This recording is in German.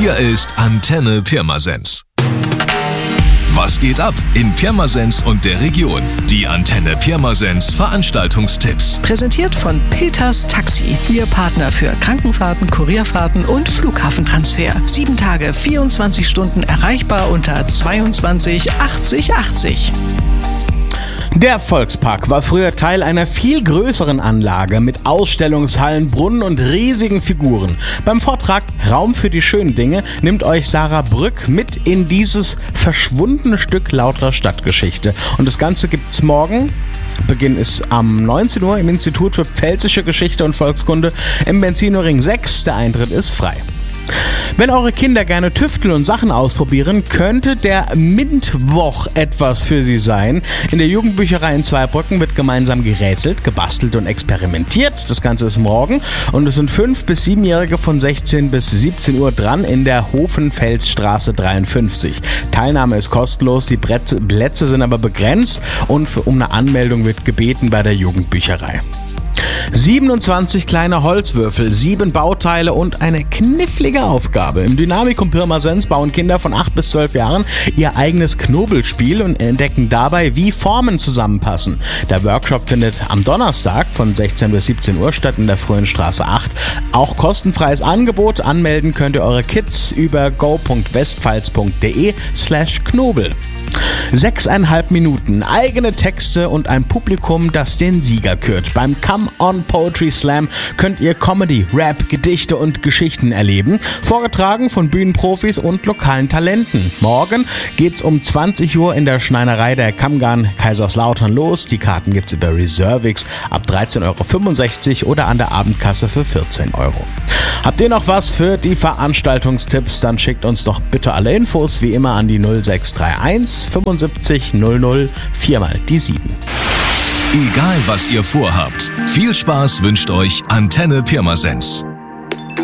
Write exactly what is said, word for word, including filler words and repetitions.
Hier ist Antenne Pirmasens. Was geht ab in Pirmasens und der Region? Die Antenne Pirmasens Veranstaltungstipps. Präsentiert von Peters Taxi. Ihr Partner für Krankenfahrten, Kurierfahrten und Flughafentransfer. Sieben Tage, vierundzwanzig Stunden erreichbar unter zweiundzwanzig achtzig achtzig. Der Volkspark war früher Teil einer viel größeren Anlage mit Ausstellungshallen, Brunnen und riesigen Figuren. Beim Vortrag Raum für die schönen Dinge nimmt euch Sarah Brück mit in dieses verschwundene Stück lauterer Stadtgeschichte. Und das Ganze gibt's morgen. Beginn ist am neunzehn Uhr im Institut für Pfälzische Geschichte und Volkskunde im Benzinoring sechs. Der Eintritt ist frei. Wenn eure Kinder gerne tüfteln und Sachen ausprobieren, könnte der Mintwoch etwas für sie sein. In der Jugendbücherei in Zweibrücken wird gemeinsam gerätselt, gebastelt und experimentiert. Das Ganze ist morgen und es sind fünf- bis siebenjährige von sechzehn bis siebzehn Uhr dran in der Hofenfelsstraße dreiundfünfzig. Teilnahme ist kostenlos, die Plätze sind aber begrenzt und um eine Anmeldung wird gebeten bei der Jugendbücherei. siebenundzwanzig kleine Holzwürfel, sieben Bauteile und eine knifflige Aufgabe. Im Dynamikum Pirmasens bauen Kinder von acht bis zwölf Jahren ihr eigenes Knobelspiel und entdecken dabei, wie Formen zusammenpassen. Der Workshop findet am Donnerstag von sechzehn bis siebzehn Uhr statt in der Fröhnstraße acht. Auch kostenfreies Angebot. Anmelden könnt ihr eure Kids über go punkt westpfalz punkt de slash knobel. Sechseinhalb Minuten, eigene Texte und ein Publikum, das den Sieger kürt. Beim Come On Poetry Slam könnt ihr Comedy, Rap, Gedichte und Geschichten erleben, vorgetragen von Bühnenprofis und lokalen Talenten. Morgen geht's um zwanzig Uhr in der Schreinerei der Kammgarn Kaiserslautern los. Die Karten gibt's über Reservix ab dreizehn Euro fünfundsechzig oder an der Abendkasse für vierzehn Euro. Habt ihr noch was für die Veranstaltungstipps? Dann schickt uns doch bitte alle Infos wie immer an die null sechs drei eins fünfundsiebzig null null vier mal die sieben. Egal was ihr vorhabt, viel Spaß wünscht euch Antenne Pirmasens.